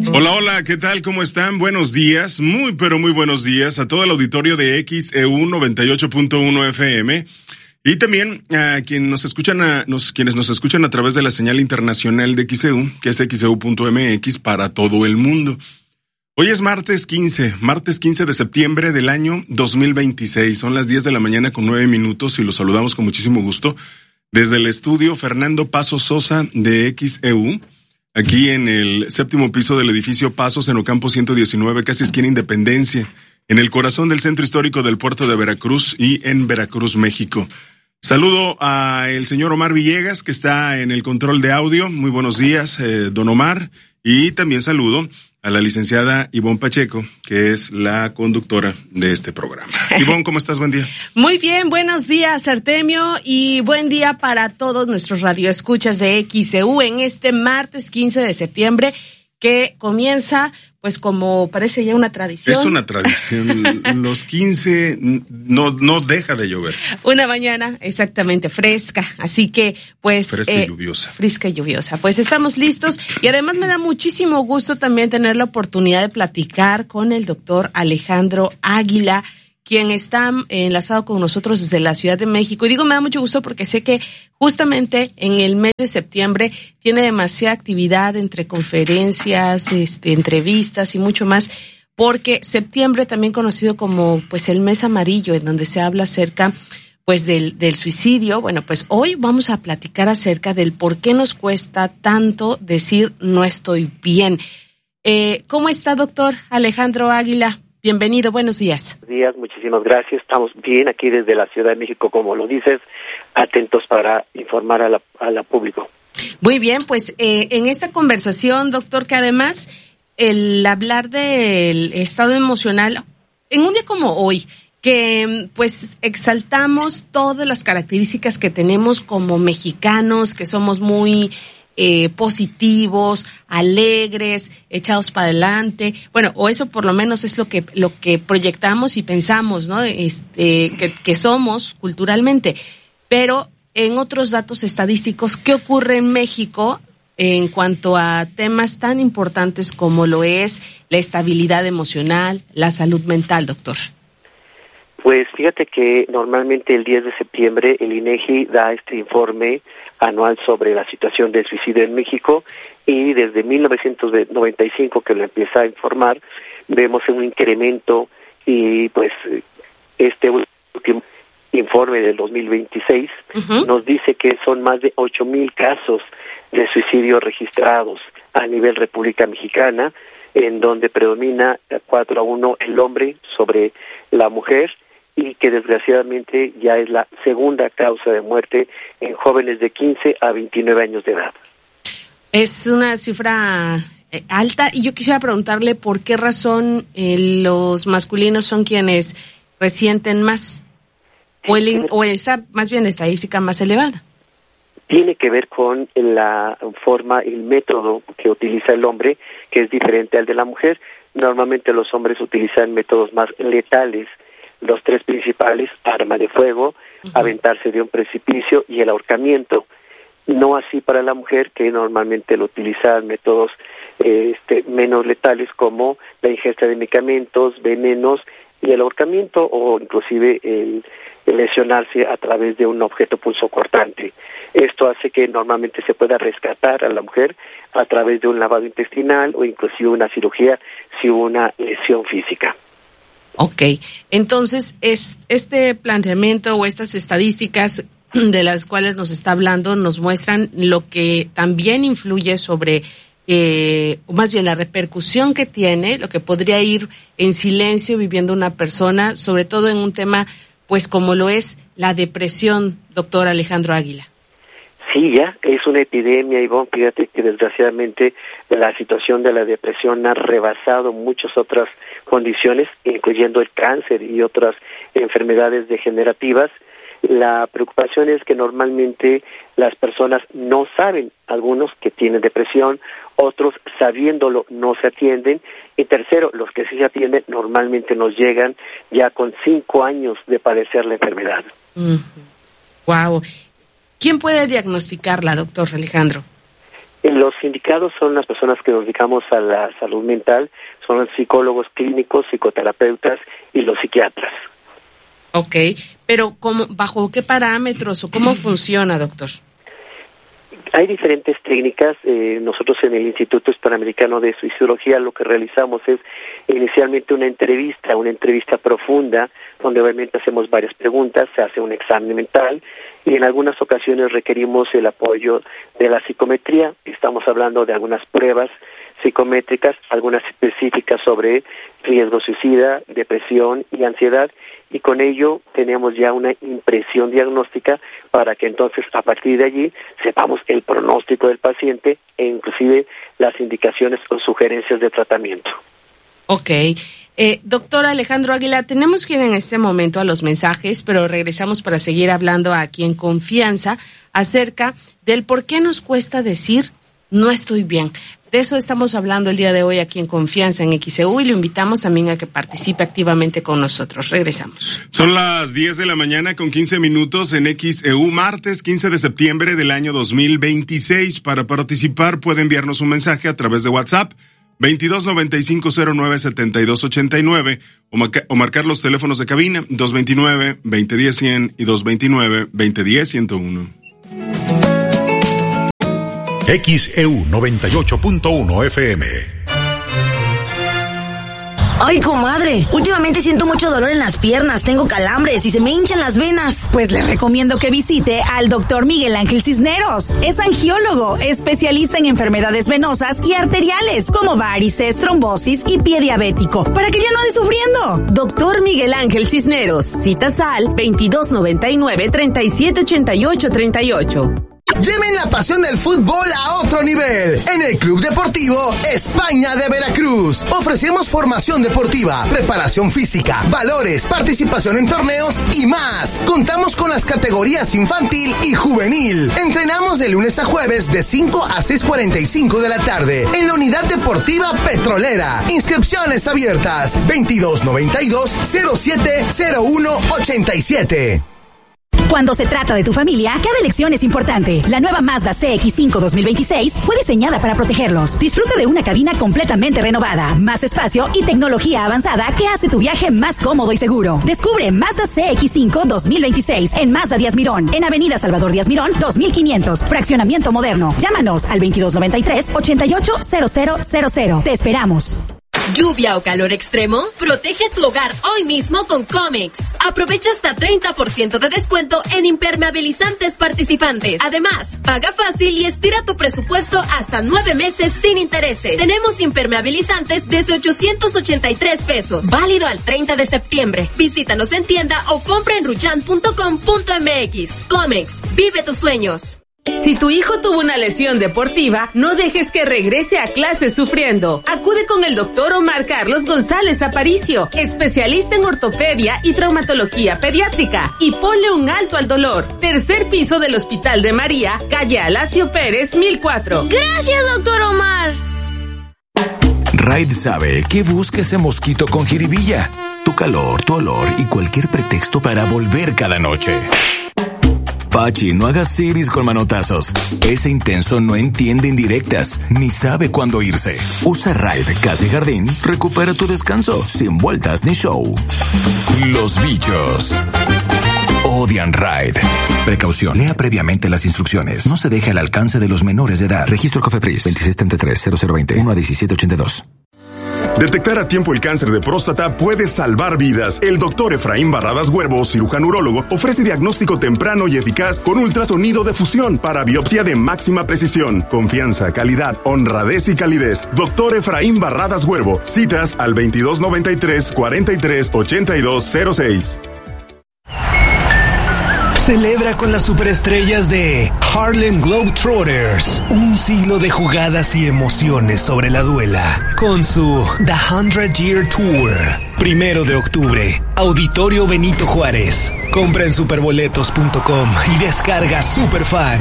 Hola, hola, ¿qué tal? ¿Cómo están? Buenos días, pero muy buenos días a todo el auditorio de XEU 98.1 FM y también a quienes nos escuchan a través de la señal internacional de XEU, que es XEU.mx para todo el mundo. Hoy es martes 15 de septiembre del año 2026. Son las 10 de la mañana con 9 minutos y los saludamos con muchísimo gusto desde el estudio Fernando Pasos Sosa de XEU. Aquí en el séptimo piso del edificio Pasos en Ocampo 119, casi esquina Independencia, en el corazón del centro histórico del puerto de Veracruz y en Veracruz, México. Saludo a el señor Omar Villegas, que está en el control de audio. Muy buenos días, don Omar. Y también saludo a la licenciada Ivonne Pacheco, que es la conductora de este programa. Ivonne, ¿cómo estás? Buen día. Muy bien, buenos días, Artemio, y buen día para todos nuestros radioescuchas de XEU en este martes 15 de septiembre, que comienza, pues como parece ya una tradición. Es una tradición, los 15 no deja de llover. Una mañana exactamente fresca, así que pues... Fresca y lluviosa. Fresca y lluviosa, pues estamos listos y además me da muchísimo gusto también tener la oportunidad de platicar con el doctor Alejandro Águila, quien está enlazado con nosotros desde la Ciudad de México. Y digo, me da mucho gusto porque sé que justamente en el mes de septiembre tiene demasiada actividad entre conferencias, entrevistas y mucho más, porque septiembre también conocido como pues el mes amarillo, en donde se habla acerca pues del suicidio. Bueno, pues hoy vamos a platicar acerca del por qué nos cuesta tanto decir no estoy bien. ¿Cómo está, doctor Alejandro Águila? Bienvenido, buenos días. Buenos días, muchísimas gracias. Estamos bien aquí desde la Ciudad de México, como lo dices, atentos para informar a la público. Muy bien, pues en esta conversación, doctor, que además el hablar del estado emocional, en un día como hoy, que pues exaltamos todas las características que tenemos como mexicanos, que somos muy... positivos, alegres, echados para adelante. Bueno, o eso por lo menos es lo que proyectamos y pensamos, ¿no? Que somos culturalmente. Pero en otros datos estadísticos, ¿qué ocurre en México en cuanto a temas tan importantes como lo es la estabilidad emocional, la salud mental, doctor? Pues fíjate que normalmente el 10 de septiembre el INEGI da este informe anual sobre la situación del suicidio en México y desde 1995 que lo empieza a informar vemos un incremento y pues este último informe del 2026 nos dice que son más de 8,000 casos de suicidio registrados a nivel República Mexicana, en donde predomina 4-1 el hombre sobre la mujer, y que desgraciadamente ya es la segunda causa de muerte en jóvenes de 15 a 29 años de edad. Es una cifra alta y yo quisiera preguntarle por qué razón los masculinos son quienes resienten más o esa más bien estadística más elevada. Tiene que ver con la forma, el método que utiliza el hombre, que es diferente al de la mujer. Normalmente los hombres utilizan métodos más letales. Los tres principales: arma de fuego, aventarse de un precipicio y el ahorcamiento. No así para la mujer, que normalmente lo utiliza métodos menos letales como la ingesta de medicamentos, venenos y el ahorcamiento, o inclusive el lesionarse a través de un objeto punzocortante. Esto hace que normalmente se pueda rescatar a la mujer a través de un lavado intestinal o inclusive una cirugía si hubo una lesión física. Ok, entonces este planteamiento o estas estadísticas de las cuales nos está hablando nos muestran lo que también influye sobre, o más bien la repercusión que tiene, lo que podría ir en silencio viviendo una persona, sobre todo en un tema pues como lo es la depresión, doctor Alejandro Águila. Sí, ya es una epidemia, Ivonne. Fíjate que desgraciadamente la situación de la depresión ha rebasado muchas otras condiciones, incluyendo el cáncer y otras enfermedades degenerativas. La preocupación es que normalmente las personas no saben, algunos que tienen depresión, otros sabiéndolo no se atienden, y tercero, los que sí se atienden normalmente nos llegan ya con 5 años de padecer la enfermedad. Wow. ¿Quién puede diagnosticarla, doctor Alejandro? Los indicados son las personas que nos dedicamos a la salud mental, son los psicólogos clínicos, psicoterapeutas y los psiquiatras. Ok, pero ¿bajo qué parámetros o cómo funciona, doctor? Hay diferentes técnicas. Nosotros en el Instituto Hispanoamericano de Suicidología lo que realizamos es inicialmente una entrevista profunda, donde obviamente hacemos varias preguntas, se hace un examen mental y en algunas ocasiones requerimos el apoyo de la psicometría. Estamos hablando de algunas pruebas psicométricas, algunas específicas sobre riesgo suicida, depresión y ansiedad, y con ello tenemos ya una impresión diagnóstica para que entonces a partir de allí sepamos el pronóstico del paciente e inclusive las indicaciones o sugerencias de tratamiento. Ok. Doctor Alejandro Águila, tenemos que ir en este momento a los mensajes, pero regresamos para seguir hablando aquí en confianza acerca del por qué nos cuesta decir no estoy bien. De eso estamos hablando el día de hoy aquí en Confianza en XEU y lo invitamos también a que participe activamente con nosotros. Regresamos. Son las 10 de la mañana con 15 minutos en XEU, martes 15 de septiembre del año 2026. Para participar puede enviarnos un mensaje a través de WhatsApp 2295097289 o marcar los teléfonos de cabina 229-2010-100 y 229-2010-101. XEU 98.1 FM. Ay, comadre, últimamente siento mucho dolor en las piernas, tengo calambres y se me hinchan las venas. Pues le recomiendo que visite al doctor Miguel Ángel Cisneros. Es angiólogo, especialista en enfermedades venosas y arteriales, como varices, trombosis y pie diabético, para que ya no ande sufriendo. Doctor Miguel Ángel Cisneros, citas al 2299-378838. Lleven la pasión del fútbol a otro nivel. En el Club Deportivo España de Veracruz ofrecemos formación deportiva, preparación física, valores, participación en torneos y más. Contamos con las categorías infantil y juvenil. Entrenamos de lunes a jueves de 5 a 6:45 de la tarde en la Unidad Deportiva Petrolera. Inscripciones abiertas 2292-070187. Cuando se trata de tu familia, cada elección es importante. La nueva Mazda CX-5 2026 fue diseñada para protegerlos. Disfruta de una cabina completamente renovada, más espacio y tecnología avanzada que hace tu viaje más cómodo y seguro. Descubre Mazda CX-5 2026 en Mazda Díaz Mirón, en Avenida Salvador Díaz Mirón, 2500, fraccionamiento moderno. Llámanos al 2293-880000. Te esperamos. ¿Lluvia o calor extremo? Protege tu hogar hoy mismo con Comex. Aprovecha hasta 30% de descuento en impermeabilizantes participantes. Además, paga fácil y estira tu presupuesto hasta 9 meses sin intereses. Tenemos impermeabilizantes desde 883 pesos. Válido al 30 de septiembre. Visítanos en tienda o compra en ruchan.com.mx. Comex, vive tus sueños. Si tu hijo tuvo una lesión deportiva, no dejes que regrese a clases sufriendo. Acude con el doctor Omar Carlos González Aparicio, especialista en ortopedia y traumatología pediátrica, y ponle un alto al dolor. Tercer piso del Hospital de María, calle Alacio Pérez, 1004. Gracias, doctor Omar. Raid sabe que busca ese mosquito con jiribilla, tu calor, tu olor y cualquier pretexto para volver cada noche. Pachi, no hagas series con manotazos. Ese intenso no entiende indirectas, ni sabe cuándo irse. Usa Raid Casa y Jardín, recupera tu descanso, sin vueltas ni show. Los bichos odian Raid. Precaución, lea previamente las instrucciones. No se deje al alcance de los menores de edad. Registro COFEPRIS 2633-0020 1 a 1782. Detectar a tiempo el cáncer de próstata puede salvar vidas. El doctor Efraín Barradas Huervo, cirujano urólogo, ofrece diagnóstico temprano y eficaz con ultrasonido de fusión para biopsia de máxima precisión. Confianza, calidad, honradez y calidez. Doctor Efraín Barradas Huervo. Citas al 2293-438206. Celebra con las superestrellas de Harlem Globetrotters un siglo de jugadas y emociones sobre la duela con su The 100 Year Tour. 1 de octubre, Auditorio Benito Juárez. Compra en superboletos.com y descarga Superfan.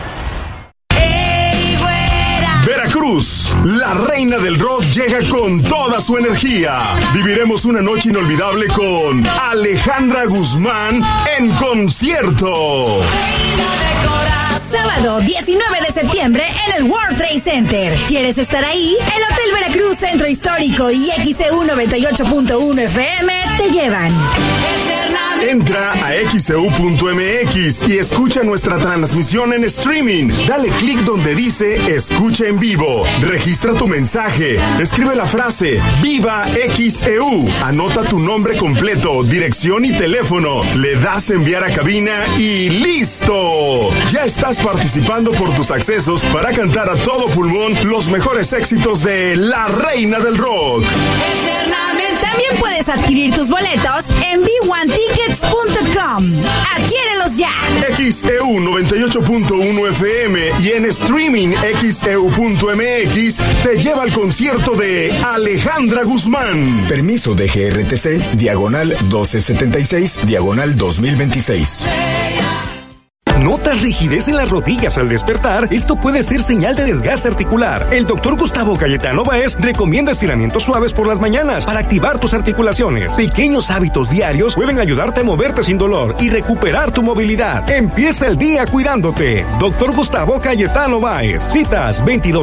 Veracruz, la reina del rock llega con toda su energía. Viviremos una noche inolvidable con Alejandra Guzmán en concierto. Sábado 19 de septiembre en el World Trade Center. ¿Quieres estar ahí? El Hotel Veracruz Centro Histórico y XEU 98.1 FM te llevan. Entra a xeu.mx y escucha nuestra transmisión en streaming. Dale clic donde dice Escucha en vivo. Registra tu mensaje. Escribe la frase Viva XEU. Anota tu nombre completo, dirección y teléfono. Le das enviar a cabina y ¡listo! Ya estás participando por tus accesos para cantar a todo pulmón los mejores éxitos de La Reina del Rock. También puedes adquirir tus boletos en b1tickets.com. ¡Adquiérelos ya! XEU 98.1 FM y en streaming xeu.mx te lleva al concierto de Alejandra Guzmán. Permiso de GRTC, diagonal 1276, diagonal 2026. ¿Notas rigidez en las rodillas al despertar? Esto puede ser señal de desgaste articular. El doctor Gustavo Cayetano Báez recomienda estiramientos suaves por las mañanas para activar tus articulaciones. Pequeños hábitos diarios pueden ayudarte a moverte sin dolor y recuperar tu movilidad. Empieza el día cuidándote. Doctor Gustavo Cayetano Báez. Citas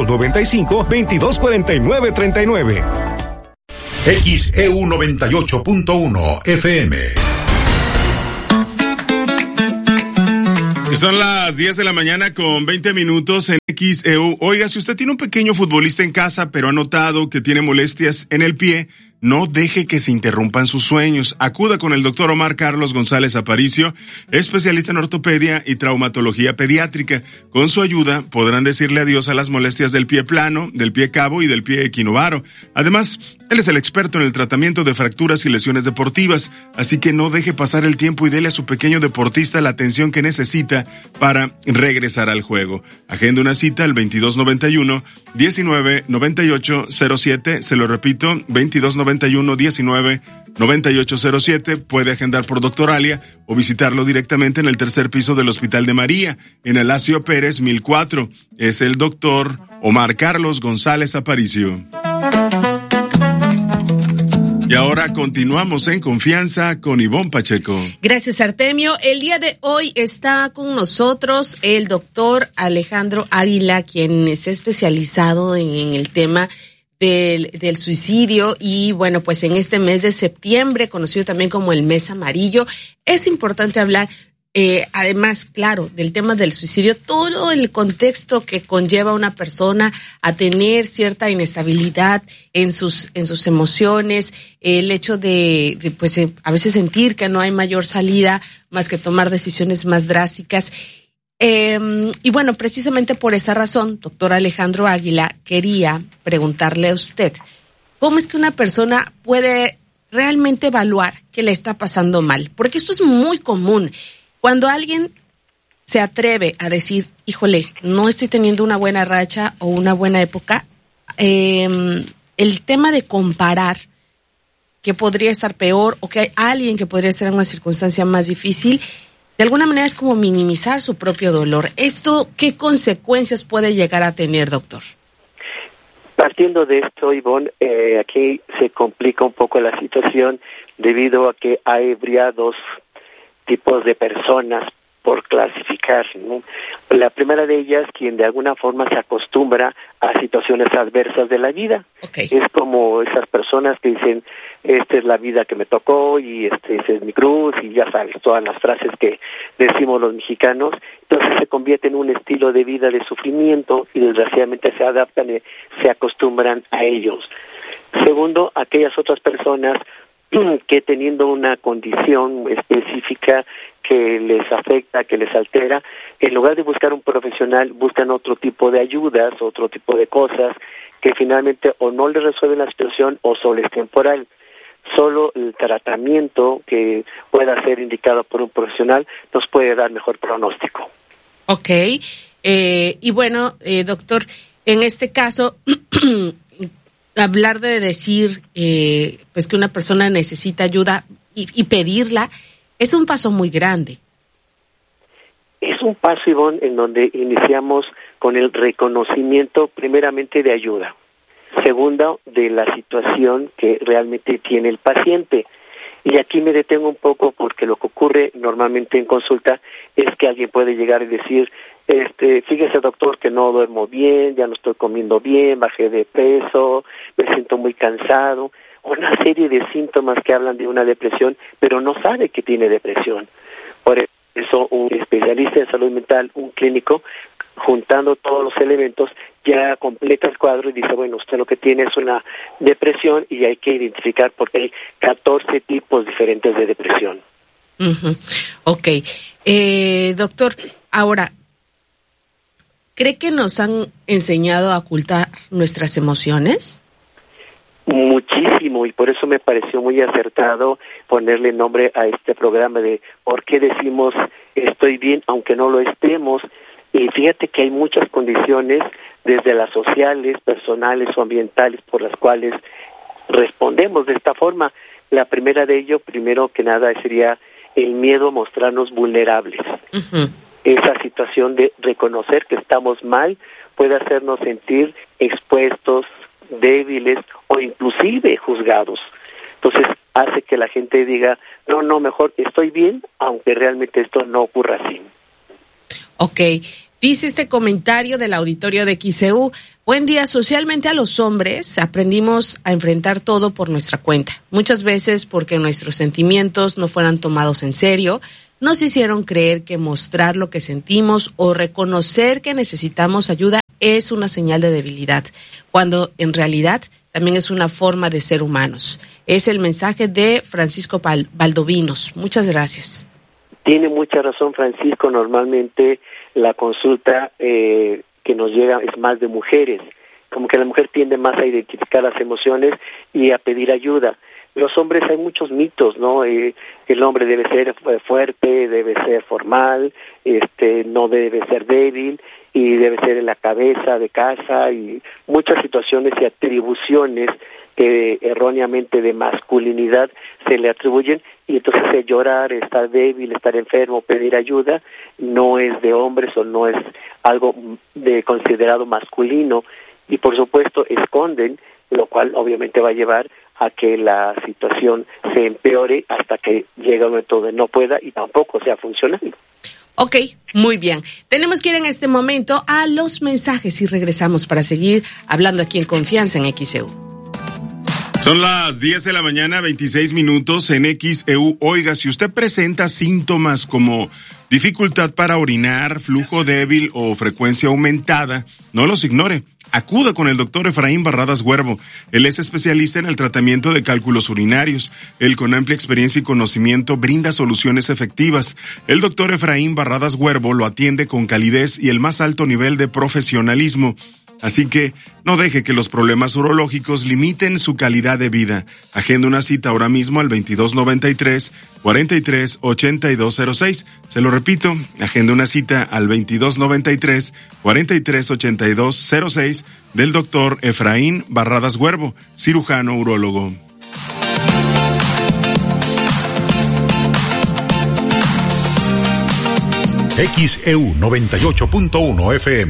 2295-2249-39. XEU 98.1 FM. Son las 10 de la mañana con 20 minutos en XEU. Oiga, si usted tiene un pequeño futbolista en casa, pero ha notado que tiene molestias en el pie, no deje que se interrumpan sus sueños. Acuda con el doctor Omar Carlos González Aparicio, especialista en ortopedia y traumatología pediátrica. Con su ayuda podrán decirle adiós a las molestias del pie plano, del pie cabo y del pie equinovaro. Además, él es el experto en el tratamiento de fracturas y lesiones deportivas, así que no deje pasar el tiempo y dele a su pequeño deportista la atención que necesita para regresar al juego. Agenda una cita al 2291-199807, se lo repito, 2291-199807, puede agendar por Doctoralia o visitarlo directamente en el tercer piso del Hospital de María, en Alasio Pérez 1004. Es el doctor Omar Carlos González Aparicio. Y ahora continuamos en confianza con Ivonne Pacheco. Gracias, Artemio. El día de hoy está con nosotros el doctor Alejandro Águila, quien es especializado en el tema del suicidio y bueno, pues en este mes de septiembre, conocido también como el mes amarillo, es importante hablar además, claro, del tema del suicidio, todo el contexto que conlleva a una persona a tener cierta inestabilidad en sus emociones, el hecho de pues a veces sentir que no hay mayor salida más que tomar decisiones más drásticas. Y bueno, precisamente por esa razón, doctor Alejandro Águila, quería preguntarle a usted, ¿cómo es que una persona puede realmente evaluar que le está pasando mal? Porque esto es muy común. Cuando alguien se atreve a decir, híjole, no estoy teniendo una buena racha o una buena época, el tema de comparar que podría estar peor o que hay alguien que podría estar en una circunstancia más difícil, de alguna manera es como minimizar su propio dolor. ¿Esto qué consecuencias puede llegar a tener, doctor? Partiendo de esto, Ivonne, aquí se complica un poco la situación debido a que habría dos tipos de personas por clasificar, ¿no? La primera de ellas, quien de alguna forma se acostumbra a situaciones adversas de la vida. Okay. Es como esas personas que dicen, esta es la vida que me tocó y esa es mi cruz, y ya sabes, todas las frases que decimos los mexicanos. Entonces se convierte en un estilo de vida de sufrimiento y desgraciadamente se adaptan y se acostumbran a ellos. Segundo, aquellas otras personas que teniendo una condición específica que les afecta, que les altera, en lugar de buscar un profesional, buscan otro tipo de ayudas, otro tipo de cosas que finalmente o no les resuelven la situación o solo es temporal. Solo el tratamiento que pueda ser indicado por un profesional nos puede dar mejor pronóstico. Ok, y bueno, doctor, en este caso hablar de decir pues que una persona necesita ayuda y pedirla es un paso muy grande. Es un paso, Ivonne, en donde iniciamos con el reconocimiento primeramente de ayuda, segundo de la situación que realmente tiene el paciente. Y aquí me detengo un poco porque lo que ocurre normalmente en consulta es que alguien puede llegar y decir, fíjese doctor que no duermo bien, ya no estoy comiendo bien, bajé de peso, me siento muy cansado, una serie de síntomas que hablan de una depresión, pero no sabe que tiene depresión. Por eso un especialista en salud mental, un clínico, juntando todos los elementos, ya completa el cuadro y dice, bueno, usted lo que tiene es una depresión y hay que identificar porque hay 14 tipos diferentes de depresión. Ok. Doctor, ahora, ¿cree que nos han enseñado a ocultar nuestras emociones? Muchísimo, y por eso me pareció muy acertado ponerle nombre a este programa de por qué decimos estoy bien aunque no lo estemos. Y fíjate que hay muchas condiciones, desde las sociales, personales o ambientales, por las cuales respondemos de esta forma. La primera de ello, primero que nada, sería el miedo a mostrarnos vulnerables. Esa situación de reconocer que estamos mal puede hacernos sentir expuestos, débiles o inclusive juzgados. Entonces hace que la gente diga, no, mejor estoy bien, aunque realmente esto no ocurra así. Ok. Dice este comentario del auditorio de XEU, buen día, socialmente a los hombres aprendimos a enfrentar todo por nuestra cuenta. Muchas veces porque nuestros sentimientos no fueran tomados en serio, nos hicieron creer que mostrar lo que sentimos o reconocer que necesitamos ayuda es una señal de debilidad, cuando en realidad también es una forma de ser humanos. Es el mensaje de Francisco Valdovinos. Muchas gracias. Tiene mucha razón Francisco, normalmente la consulta que nos llega es más de mujeres, como que la mujer tiende más a identificar las emociones y a pedir ayuda. Los hombres hay muchos mitos, ¿no? El hombre debe ser fuerte, debe ser formal, no debe ser débil y debe ser en la cabeza de casa y muchas situaciones y atribuciones que erróneamente de masculinidad se le atribuyen y entonces el llorar, estar débil, estar enfermo, pedir ayuda no es de hombres o no es algo de considerado masculino y por supuesto esconden, lo cual obviamente va a llevar a que la situación se empeore hasta que llegue un momento donde no pueda y tampoco sea funcional. Ok, muy bien. Tenemos que ir en este momento a los mensajes y regresamos para seguir hablando aquí en Confianza en XEU. Son las 10 de la mañana, 26 minutos en XEU. Oiga, si usted presenta síntomas como dificultad para orinar, flujo débil o frecuencia aumentada, no los ignore. Acuda con el doctor Efraín Barradas Huervo. Él es especialista en el tratamiento de cálculos urinarios. Él, con amplia experiencia y conocimiento, brinda soluciones efectivas. El doctor Efraín Barradas Huervo lo atiende con calidez y el más alto nivel de profesionalismo. Así que no deje que los problemas urológicos limiten su calidad de vida. Agenda una cita ahora mismo al 2293-438206. Se lo repito, agenda una cita al 2293-438206 del doctor Efraín Barradas Huervo, cirujano urólogo. XEU 98.1 FM.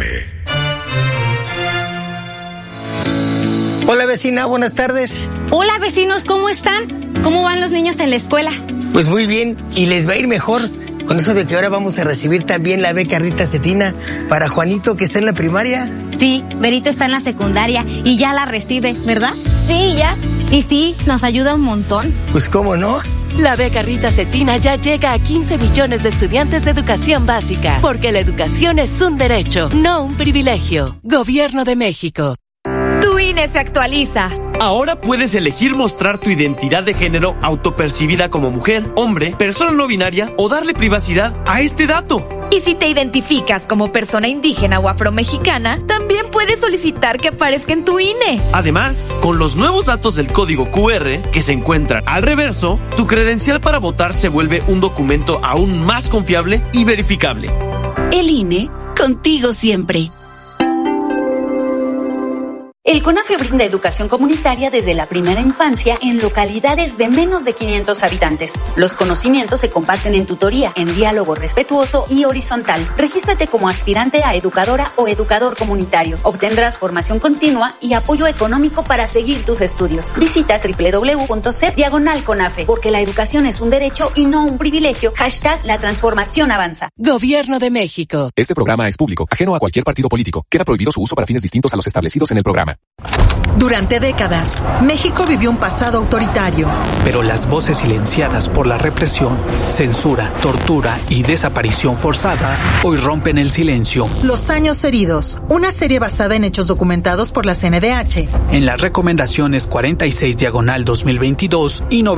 Hola vecina, buenas tardes. Hola vecinos, ¿cómo están? ¿Cómo van los niños en la escuela? Pues muy bien, y les va a ir mejor con eso de que ahora vamos a recibir también la beca Rita Cetina para Juanito que está en la primaria. Sí, Berito está en la secundaria y ya la recibe, ¿verdad? Sí, ya. Y sí, nos ayuda un montón. Pues cómo no. La beca Rita Cetina ya llega a 15 millones de estudiantes de educación básica, porque la educación es un derecho, no un privilegio. Gobierno de México. Tu INE se actualiza. Ahora puedes elegir mostrar tu identidad de género autopercibida como mujer, hombre, persona no binaria o darle privacidad a este dato. Y si te identificas como persona indígena o afromexicana, también puedes solicitar que aparezca en tu INE. Además, con los nuevos datos del código QR que se encuentran al reverso, tu credencial para votar se vuelve un documento aún más confiable y verificable. El INE, contigo siempre. El CONAFE brinda educación comunitaria desde la primera infancia en localidades de menos de 500 habitantes. Los conocimientos se comparten en tutoría, en diálogo respetuoso y horizontal. Regístrate como aspirante a educadora o educador comunitario. Obtendrás formación continua y apoyo económico para seguir tus estudios. Visita www.cep/CONAFE, porque la educación es un derecho y no un privilegio. #La transformación avanza. Gobierno de México. Este programa es público, ajeno a cualquier partido político. Queda prohibido su uso para fines distintos a los establecidos en el programa. Durante décadas, México vivió un pasado autoritario. Pero las voces silenciadas por la represión, censura, tortura y desaparición forzada hoy rompen el silencio. Los años heridos, una serie basada en hechos documentados por la CNDH. En las recomendaciones 46/2022 y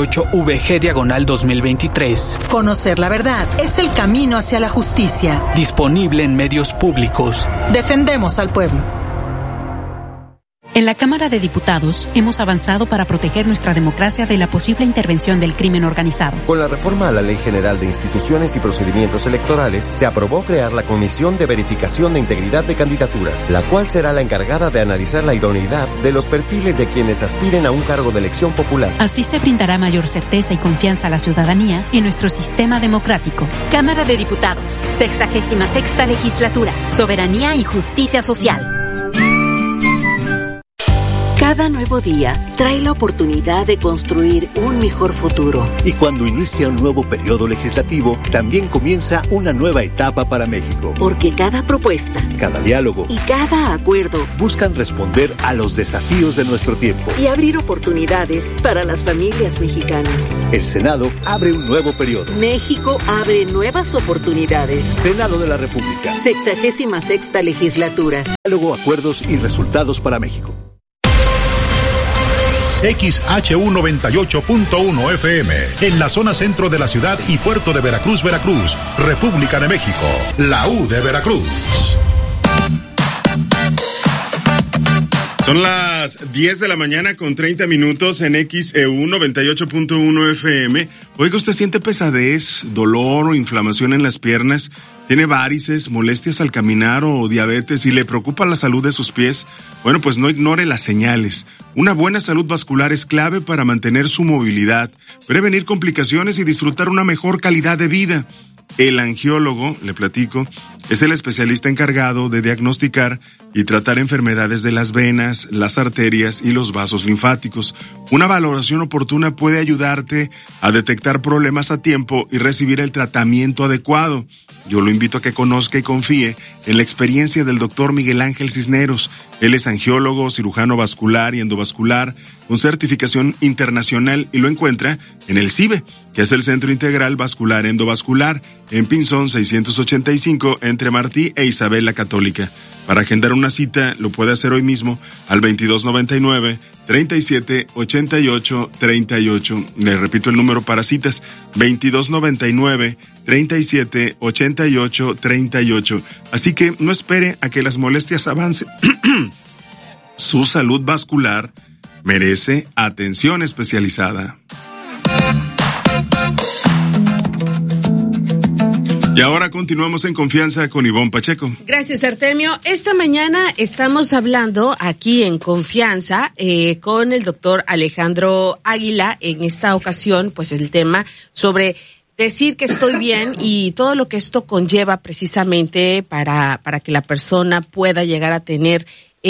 98/VG/2023. Conocer la verdad es el camino hacia la justicia. Disponible en medios públicos. Defendemos al pueblo. En la Cámara de Diputados hemos avanzado para proteger nuestra democracia de la posible intervención del crimen organizado. Con la reforma a la Ley General de Instituciones y Procedimientos Electorales, se aprobó crear la Comisión de Verificación de Integridad de Candidaturas, la cual será la encargada de analizar la idoneidad de los perfiles de quienes aspiren a un cargo de elección popular. Así se brindará mayor certeza y confianza a la ciudadanía en nuestro sistema democrático. Cámara de Diputados, 66ª Legislatura, Soberanía y Justicia Social. Cada nuevo día trae la oportunidad de construir un mejor futuro. Y cuando inicia un nuevo periodo legislativo, también comienza una nueva etapa para México. Porque cada propuesta, cada diálogo y cada acuerdo buscan responder a los desafíos de nuestro tiempo y abrir oportunidades para las familias mexicanas. El Senado abre un nuevo periodo. México abre nuevas oportunidades. Senado de la República. 66ª Legislatura. Diálogo, acuerdos y resultados para México. XHU 98.1 FM, en la zona centro de la ciudad y puerto de Veracruz, Veracruz, República de México, la U de Veracruz. Son las 10 de la mañana con 30 minutos en XEU 98.1 FM. Oiga, ¿usted siente pesadez, dolor o inflamación en las piernas? ¿Tiene varices, molestias al caminar o diabetes y le preocupa la salud de sus pies? Bueno, pues no ignore las señales. Una buena salud vascular es clave para mantener su movilidad, prevenir complicaciones y disfrutar una mejor calidad de vida. El angiólogo, le platico, es el especialista encargado de diagnosticar y tratar enfermedades de las venas, las arterias y los vasos linfáticos. Una valoración oportuna puede ayudarte a detectar problemas a tiempo y recibir el tratamiento adecuado. Yo lo invito a que conozca y confíe en la experiencia del doctor Miguel Ángel Cisneros. Él es angiólogo, cirujano vascular y endovascular con certificación internacional y lo encuentra en el CIBE, que es el Centro Integral Vascular Endovascular, en Pinzón 685 entre Martí e Isabel la Católica. Para agendar una cita lo puede hacer hoy mismo al 2299-378838. Le repito el número para citas, 2299-378838. Así que no espere a que las molestias avancen. Su salud vascular merece atención especializada. Y ahora continuamos en Confianza con Ivonne Pacheco. Gracias, Artemio. Esta mañana estamos hablando aquí en Confianza con el doctor Alejandro Águila. En esta ocasión, pues el tema sobre decir que estoy bien y todo lo que esto conlleva precisamente para que la persona pueda llegar a tener,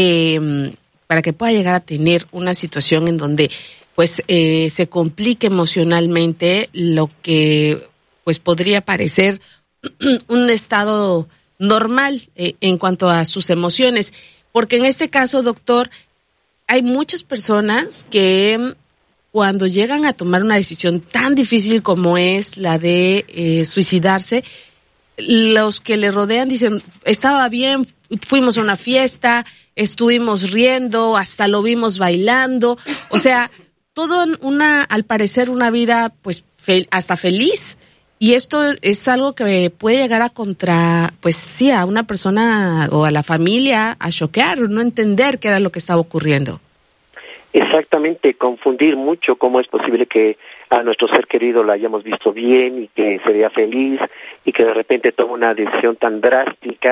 una situación en donde pues se complique emocionalmente lo que pues podría parecer un estado normal en cuanto a sus emociones, porque en este caso, doctor, hay muchas personas que cuando llegan a tomar una decisión tan difícil como es la de suicidarse, los que le rodean dicen, estaba bien, fuimos a una fiesta, estuvimos riendo, hasta lo vimos bailando, o sea, todo al parecer una vida pues hasta feliz. Y esto es algo que puede llegar a a una persona o a la familia a choquear, no entender qué era lo que estaba ocurriendo. Exactamente, confundir mucho cómo es posible que a nuestro ser querido lo hayamos visto bien y que se vea feliz y que de repente tome una decisión tan drástica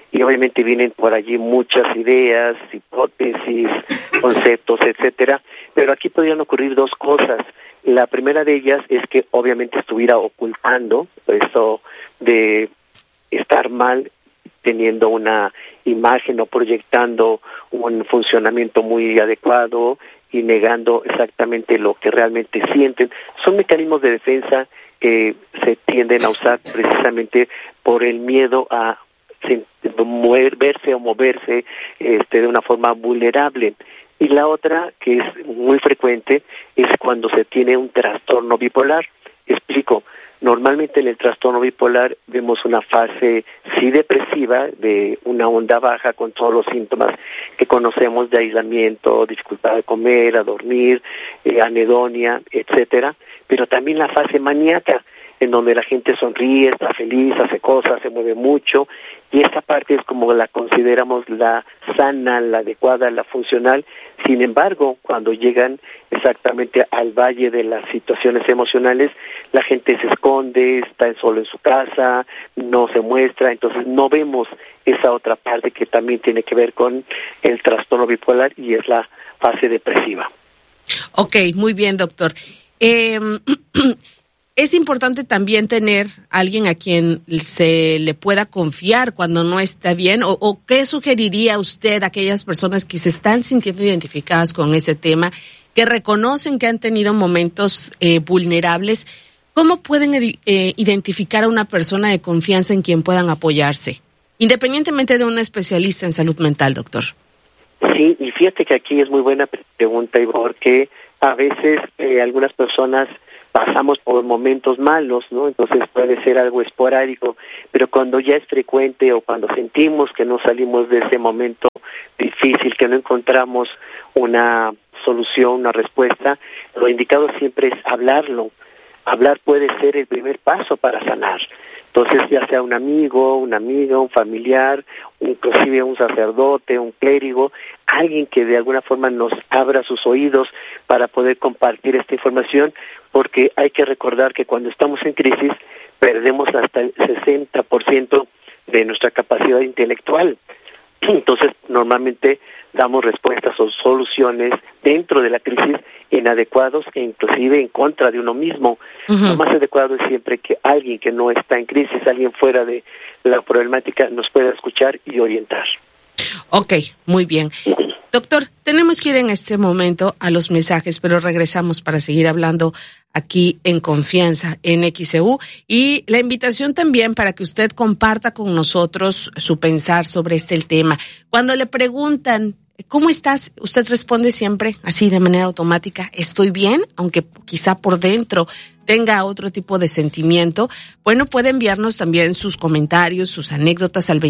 y obviamente vienen por allí muchas ideas, hipótesis, conceptos, etcétera, pero aquí podrían ocurrir dos cosas. La primera de ellas es que obviamente estuviera ocultando eso de estar mal, teniendo una imagen o proyectando un funcionamiento muy adecuado y negando exactamente lo que realmente sienten. Son mecanismos de defensa que se tienden a usar precisamente por el miedo a verse o moverse de una forma vulnerable. Y la otra, que es muy frecuente, es cuando se tiene un trastorno bipolar. Explico. Normalmente en el trastorno bipolar vemos una fase sí depresiva, de una onda baja con todos los síntomas que conocemos de aislamiento, dificultad de comer, a dormir, anedonia, etcétera, pero también la fase maníaca, en donde la gente sonríe, está feliz, hace cosas, se mueve mucho, y esta parte es como la consideramos la sana, la adecuada, la funcional. Sin embargo, cuando llegan exactamente al valle de las situaciones emocionales, la gente se esconde, está solo en su casa, no se muestra, entonces no vemos esa otra parte que también tiene que ver con el trastorno bipolar y es la fase depresiva. Ok, muy bien, doctor. Es importante también tener a alguien a quien se le pueda confiar cuando no está bien, o ¿qué sugeriría usted a aquellas personas que se están sintiendo identificadas con ese tema, que reconocen que han tenido momentos vulnerables? ¿Cómo pueden identificar a una persona de confianza en quien puedan apoyarse, independientemente de un especialista en salud mental, doctor? Sí, y fíjate que aquí es muy buena pregunta, Ivor, que a veces algunas personas pasamos por momentos malos, ¿no? Entonces puede ser algo esporádico, pero cuando ya es frecuente o cuando sentimos que no salimos de ese momento difícil, que no encontramos una solución, una respuesta, lo indicado siempre es hablarlo. Hablar puede ser el primer paso para sanar. Entonces, ya sea un amigo, una amiga, un familiar, inclusive un sacerdote, un clérigo, alguien que de alguna forma nos abra sus oídos para poder compartir esta información, porque hay que recordar que cuando estamos en crisis perdemos hasta el 60% de nuestra capacidad intelectual. Entonces, normalmente damos respuestas o soluciones dentro de la crisis inadecuados e inclusive en contra de uno mismo. Lo más adecuado es siempre que alguien que no está en crisis, alguien fuera de la problemática, nos pueda escuchar y orientar. Ok, muy bien. Doctor, tenemos que ir en este momento a los mensajes, pero regresamos para seguir hablando aquí en Confianza en XEU, y la invitación también para que usted comparta con nosotros su pensar sobre este tema. Cuando le preguntan, ¿cómo estás?, usted responde siempre así de manera automática, estoy bien, aunque quizá por dentro tenga otro tipo de sentimiento. Bueno, puede enviarnos también sus comentarios, sus anécdotas al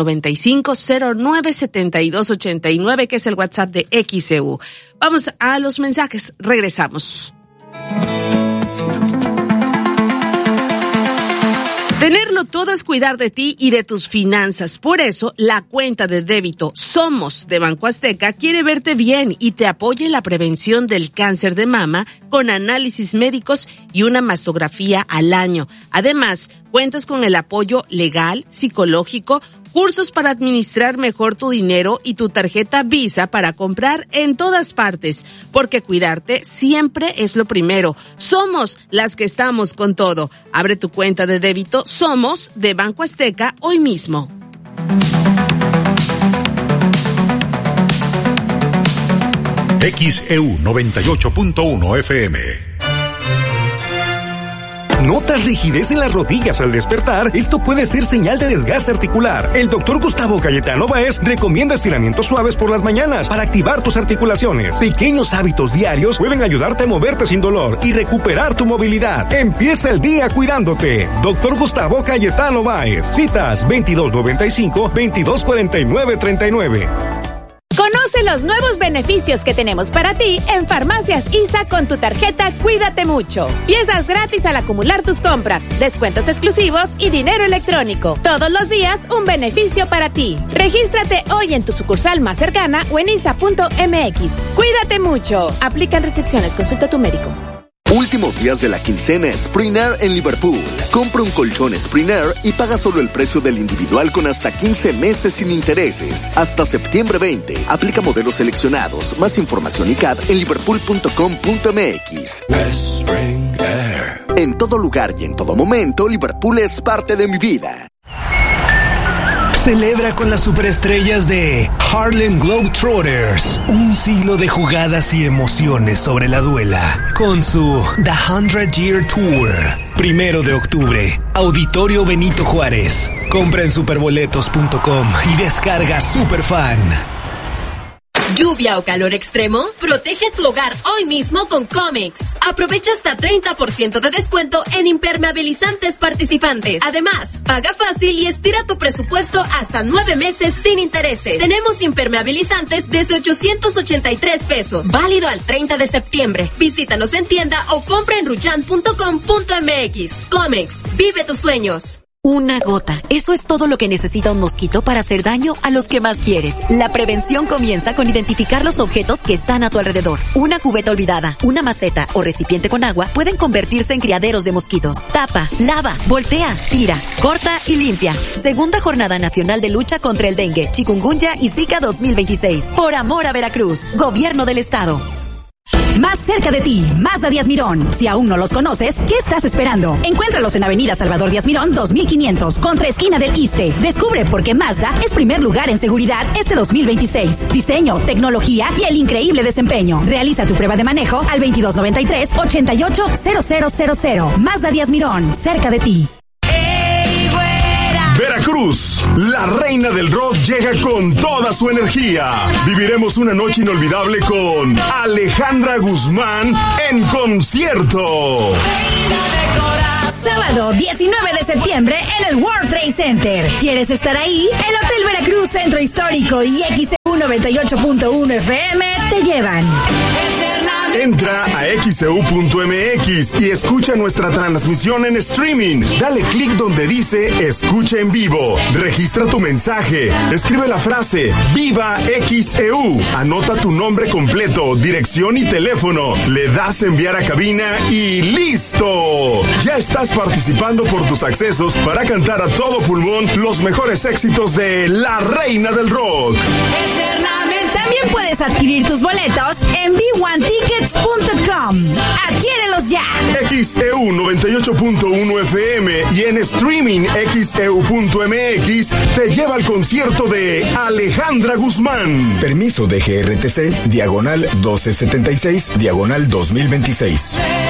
2295-097289, que es el WhatsApp de XEU. Vamos a los mensajes, regresamos. Tenerlo todo es cuidar de ti y de tus finanzas. Por eso, la cuenta de débito Somos de Banco Azteca quiere verte bien y te apoya en la prevención del cáncer de mama con análisis médicos y una mastografía al año. Además, cuentas con el apoyo legal, psicológico, cursos para administrar mejor tu dinero y tu tarjeta Visa para comprar en todas partes, porque cuidarte siempre es lo primero. Somos las que estamos con todo. Abre tu cuenta de débito Somos de Banco Azteca hoy mismo. XEU 98.1 FM. ¿Notas rigidez en las rodillas al despertar? Esto puede ser señal de desgaste articular. El doctor Gustavo Cayetano Báez recomienda estiramientos suaves por las mañanas para activar tus articulaciones. Pequeños hábitos diarios pueden ayudarte a moverte sin dolor y recuperar tu movilidad. Empieza el día cuidándote. Doctor Gustavo Cayetano Báez. Citas 2295-2249-39. Conoce los nuevos beneficios que tenemos para ti en Farmacias ISA con tu tarjeta Cuídate Mucho. Piezas gratis al acumular tus compras, descuentos exclusivos y dinero electrónico. Todos los días un beneficio para ti. Regístrate hoy en tu sucursal más cercana o en isa.mx. Cuídate mucho. Aplican restricciones. Consulta a tu médico. Últimos días de la quincena Spring Air en Liverpool. Compra un colchón Spring Air y paga solo el precio del individual con hasta 15 meses sin intereses. Hasta septiembre 20. Aplica modelos seleccionados. Más información y CAD en liverpool.com.mx. Spring Air. En todo lugar y en todo momento, Liverpool es parte de mi vida. Celebra con las superestrellas de Harlem Globetrotters, un siglo de jugadas y emociones sobre la duela, con su The 100 Year Tour. 1 de octubre, Auditorio Benito Juárez. Compra en superboletos.com y descarga Superfan. ¿Lluvia o calor extremo? Protege tu hogar hoy mismo con Comex. Aprovecha hasta 30% de descuento en impermeabilizantes participantes. Además, paga fácil y estira tu presupuesto hasta 9 meses sin intereses. Tenemos impermeabilizantes desde 883 pesos. Válido al 30 de septiembre. Visítanos en tienda o compra en ruchan.com.mx. Comex, vive tus sueños. Una gota. Eso es todo lo que necesita un mosquito para hacer daño a los que más quieres. La prevención comienza con identificar los objetos que están a tu alrededor. Una cubeta olvidada, una maceta o recipiente con agua pueden convertirse en criaderos de mosquitos. Tapa, lava, voltea, tira, corta y limpia. Segunda Jornada Nacional de Lucha contra el Dengue, Chikungunya y Zika 2026. Por amor a Veracruz. Gobierno del Estado. Más cerca de ti, Mazda Díaz Mirón. Si aún no los conoces, ¿qué estás esperando? Encuéntralos en Avenida Salvador Díaz Mirón 2500, contra esquina del Iste. Descubre por qué Mazda es primer lugar en seguridad este 2026. Diseño, tecnología y el increíble desempeño. Realiza tu prueba de manejo al 2293-880000. Mazda Díaz Mirón, cerca de ti. Veracruz, la reina del rock llega con toda su energía. Viviremos una noche inolvidable con Alejandra Guzmán en concierto. Sábado 19 de septiembre en el World Trade Center. ¿Quieres estar ahí? El Hotel Veracruz Centro Histórico y XEU 98.1 FM te llevan. Entra a xeu.mx y escucha nuestra transmisión en streaming. Dale clic donde dice Escucha en vivo. Registra tu mensaje. Escribe la frase Viva XEU. Anota tu nombre completo, dirección y teléfono. Le das enviar a cabina y ¡listo! Ya estás participando por tus accesos para cantar a todo pulmón los mejores éxitos de la reina del rock. También puedes adquirir tus boletos en b1tickets.com. ¡Adquiérelos ya! XEU 98.1 FM y en streaming xeu.mx te lleva al concierto de Alejandra Guzmán. Permiso de GRTC, diagonal 1276, diagonal 2026.